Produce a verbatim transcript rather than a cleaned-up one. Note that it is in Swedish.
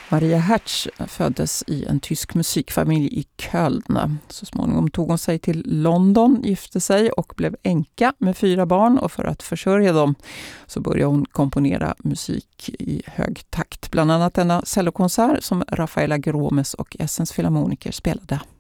Maria Hertz föddes i en tysk musikfamilj i Köln. Så småningom tog hon sig till London, gifte sig och blev änka med fyra barn. Och för att försörja dem så började hon komponera musik i hög takt. Bland annat denna cellokonsert som Rafaela Gromes och Essens Filharmoniker spelade.